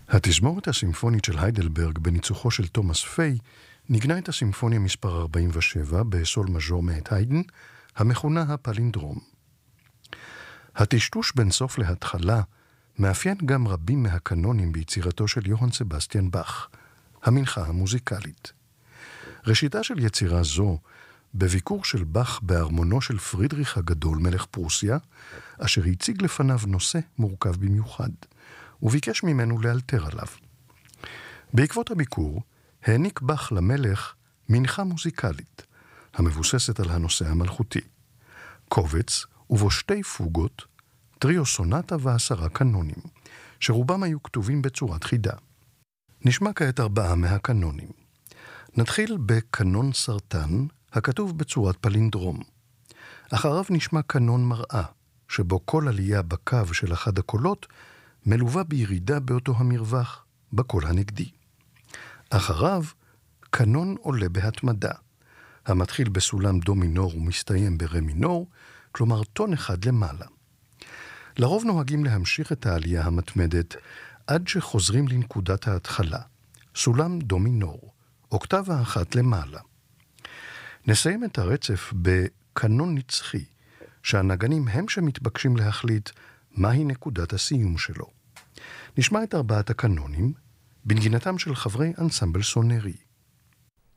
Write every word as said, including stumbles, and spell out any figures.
התזמורת הסימפונית של היידלברג בניצוחו של תומאס פיי ניגנה את הסימפוניה מספר ארבעים ושבע בסול מז'ור מאת היידן, המכונה הפלינדרום. הטשטוש בין סוף להתחלה מאפיין גם רבים מהקנונים ביצירתו של יוהאן סבסטיאן באך, המנחה המוזיקלית. ראשיתה של יצירה זו בביקור של באך בארמונו של פרידריך הגדול מלך פרוסיה, אשר הציג לפניו נושא מורכב במיוחד, וביקש ממנו לאלתר עליו. בעקבות הביקור העניק באך למלך מנחה מוזיקלית, המבוססת על הנושא המלכותי. קובץ ובו שתי פוגות, טריו סונטה ועשרה קנונים, שרובם היו כתובים בצורת חידה. נשמע כעת ארבעה מהקנונים. נתחיל בקנון סרטן, הכתוב בצורת פלינדרום. אחריו נשמע קנון מראה, שבו כל עלייה בקו של אחד הקולות מלווה בירידה באותו המרווח, בקול הנגדי. אחריו, קנון עולה בהתמדה, המתחיל בסולם דו מינור ומסתיים ברה מינור, כלומר טון אחד למעלה. לרוב נוהגים להמשיך את העלייה המתמדת עד שחוזרים לנקודת ההתחלה, סולם דו מינור, אוקטבה אחת למעלה. נסיים את הרצף בקנון נצחי, שהנגנים הם שמתבקשים להחליט מהי נקודת הסיום שלו. נשמע את ארבעת הקנונים בנגינתם של חברי אנסמבל סונרי.